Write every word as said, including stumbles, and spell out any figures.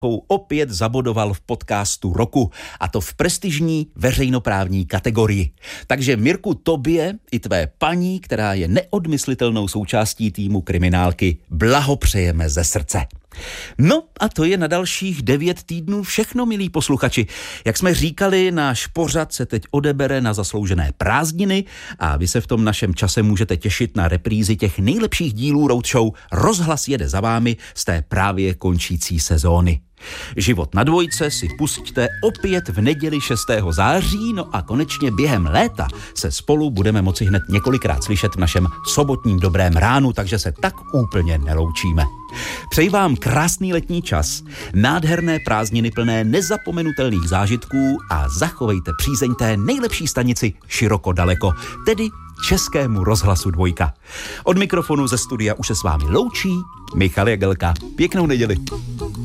opět zabodoval v podcastu roku, a to v prestižní veřejnoprávní kategorii. Takže Mirku, tobě i tvé paní, která je neodmyslitelnou součástí týmu Kriminálky, blahopřejeme ze srdce. No a to je na dalších devět týdnů všechno, milí posluchači. Jak jsme říkali, náš pořad se teď odebere na zasloužené prázdniny a vy se v tom našem čase můžete těšit na reprízy těch nejlepších dílů roadshow Rozhlas jede za vámi z té právě končící sezóny. Život na dvojce si pusťte opět v neděli šestého září, no a konečně během léta se spolu budeme moci hned několikrát slyšet v našem sobotním dobrém ránu, takže se tak úplně neloučíme. Přeji vám krásný letní čas, nádherné prázdniny plné nezapomenutelných zážitků a zachovejte přízeň té nejlepší stanici široko daleko, tedy Českému rozhlasu dvojka. Od mikrofonu ze studia už se s vámi loučí Michal Jagelka. Pěknou neděli.